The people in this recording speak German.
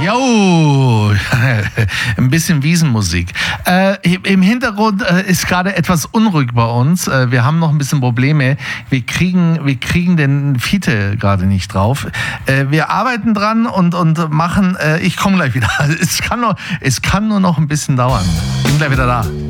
Jo, ein bisschen Wiesenmusik. Im Hintergrund ist gerade etwas unruhig bei uns. Wir haben noch ein bisschen Probleme. Wir kriegen den Fiete gerade nicht drauf. Wir arbeiten dran und machen. Ich komme gleich wieder. Es kann nur noch ein bisschen dauern. Bin gleich wieder da.